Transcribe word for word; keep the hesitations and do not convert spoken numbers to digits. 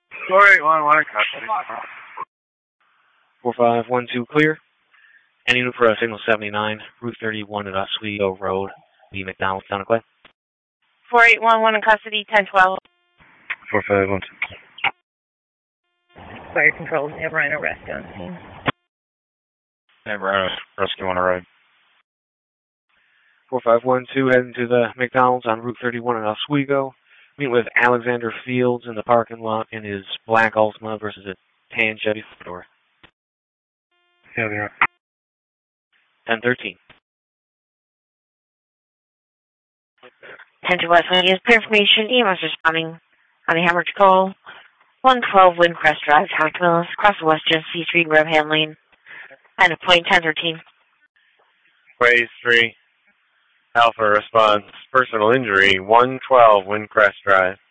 four eight one one, custody. four five one two, clear. Any unit for uh, signal seventy-nine, Route thirty-one at Oswego Road, the McDonald's, Counterclay. four eight one one in custody, ten twelve. four five one two. Fire control, have Rhino rescue on the scene. Have Rhino rescue on the road. four five one two, heading to the McDonald's on Route thirty-one at Oswego. Meeting with Alexander Fields in the parking lot in his black Altima versus a tan Chevy four-door. Yeah, they are. ten thirteen. ten to West Wing, for information, E M S responding on the Hammer call. one twelve Windcrest Drive, Howard Mills, across the Western C Street, Revham Lane. And a point ten thirteen. Ways three. Alpha response. Personal injury, one twelve Windcrest Drive.